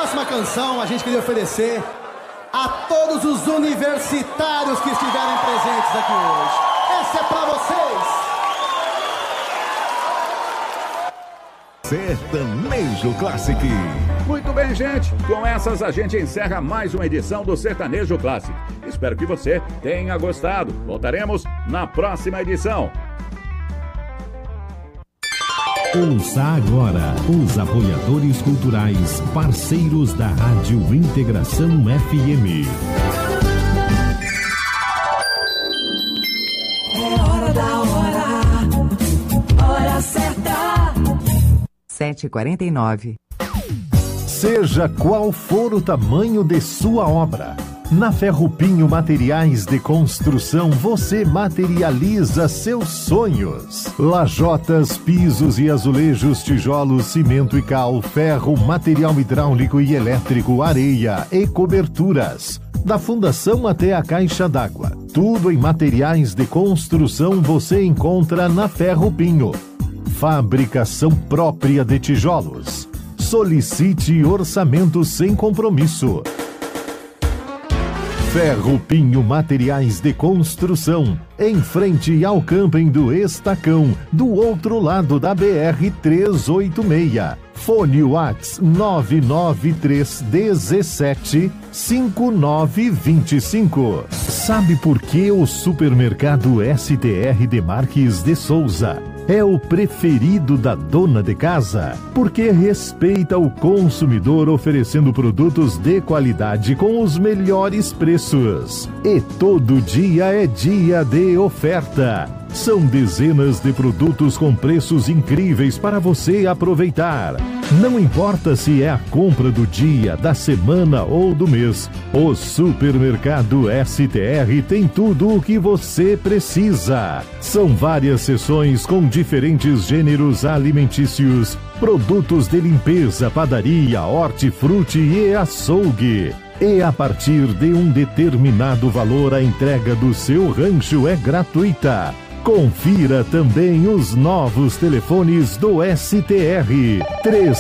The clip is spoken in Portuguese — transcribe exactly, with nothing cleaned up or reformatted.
próxima canção a gente queria oferecer a todos os universitários que estiverem presentes aqui hoje. Essa é pra vocês. Sertanejo Classic. Muito bem, gente. Com essas a gente encerra mais uma edição do Sertanejo Classic. Espero que você tenha gostado. Voltaremos na próxima edição. Ouça agora os apoiadores culturais, parceiros da Rádio Integração F M. É hora da hora, hora certa. sete e quarenta e nove. Seja qual for o tamanho de sua obra, na Ferrupinho Materiais de Construção você materializa seus sonhos. Lajotas, pisos e azulejos, tijolos, cimento e cal, ferro, material hidráulico e elétrico, areia e coberturas. Da fundação até a caixa d'água, tudo em materiais de construção você encontra na Ferrupinho. Fabricação própria de tijolos. Solicite orçamento sem compromisso. Ferrupinho Materiais de Construção, em frente ao camping do Estacão, do outro lado da B R trezentos e oitenta e seis. Fone WhatsApp nove nove três um sete cinco nove dois cinco. Sabe por que o supermercado S T R de Marques de Souza é o preferido da dona de casa? Porque respeita o consumidor, oferecendo produtos de qualidade com os melhores preços. E todo dia é dia de oferta. São dezenas de produtos com preços incríveis para você aproveitar. Não importa se é a compra do dia, da semana ou do mês, o supermercado S T R tem tudo o que você precisa. São várias seções com diferentes gêneros alimentícios, produtos de limpeza, padaria, hortifruti e açougue. E a partir de um determinado valor, a entrega do seu rancho é gratuita. Confira também os novos telefones do S T R. três